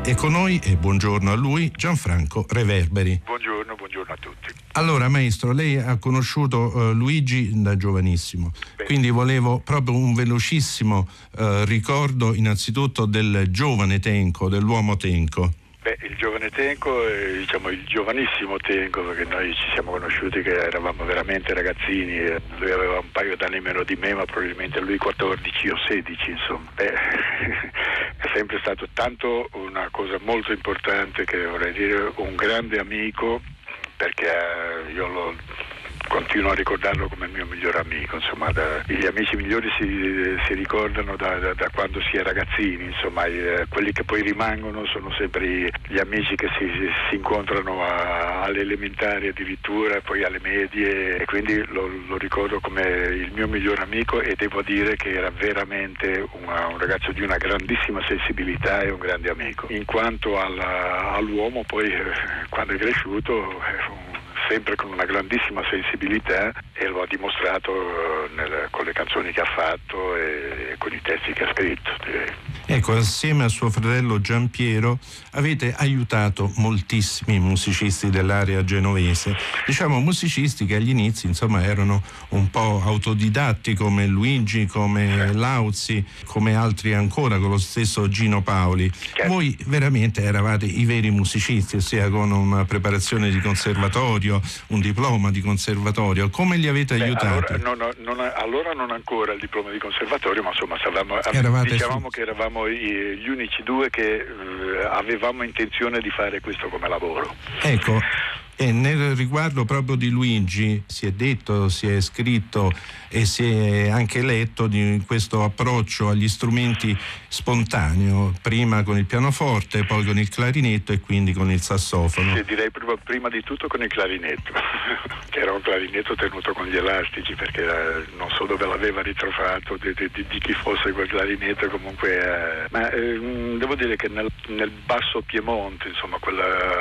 E con noi, e buongiorno a lui, Gianfranco Reverberi. Buongiorno a tutti. Allora, maestro, lei ha conosciuto Luigi da giovanissimo, quindi volevo proprio un velocissimo ricordo innanzitutto del giovane Tenco, dell'uomo Tenco. Il giovane Tenco, diciamo il giovanissimo Tenco, perché noi ci siamo conosciuti che eravamo veramente ragazzini, lui aveva un paio d'anni meno di me, ma probabilmente lui 14 o 16, insomma. È sempre stato tanto una cosa molto importante, che vorrei dire un grande amico, perché io continuo a ricordarlo come il mio migliore amico, insomma. Gli amici migliori si ricordano da quando si è ragazzini, insomma. Quelli che poi rimangono sono sempre gli amici che si incontrano alle elementari addirittura, poi alle medie, e quindi lo ricordo come il mio migliore amico, e devo dire che era veramente un ragazzo di una grandissima sensibilità e un grande amico. In quanto all'uomo, poi quando è cresciuto, sempre con una grandissima sensibilità, e lo ha dimostrato con le canzoni che ha fatto e con i testi che ha scritto, direi. Ecco, assieme a suo fratello Giampiero avete aiutato moltissimi musicisti dell'area genovese, diciamo musicisti che agli inizi insomma erano un po' autodidatti, come Luigi, come Lauzi, come altri ancora, con lo stesso Gino Paoli. Certo. Voi veramente eravate i veri musicisti, ossia con una preparazione di conservatorio, un diploma di conservatorio. Come li avete aiutati? Allora non ancora il diploma di conservatorio, ma insomma dicevamo che eravamo gli unici due che avevamo intenzione di fare questo come lavoro. Ecco, e nel riguardo proprio di Luigi si è detto, si è scritto e si è anche letto di questo approccio agli strumenti spontaneo, prima con il pianoforte, poi con il clarinetto e quindi con il sassofono. Sì, direi prima di tutto con il clarinetto, che era un clarinetto tenuto con gli elastici, perché non so dove l'aveva ritrovato, di chi fosse quel clarinetto, comunque ma devo dire che nel basso Piemonte, insomma, quella